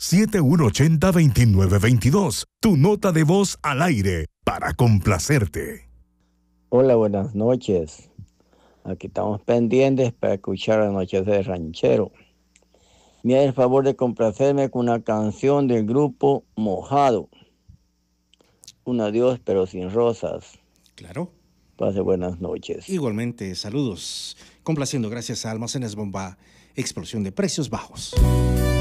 7180-2922. Tu nota de voz al aire para complacerte. Hola, buenas noches. Aquí estamos pendientes para escuchar las noches de ranchero. Me hace el favor de complacerme con una canción del grupo Mojado. Un adiós pero sin rosas. Claro. Pase buenas noches. Igualmente, saludos. Complaciendo gracias a Almacenes Bomba, explosión de precios bajos.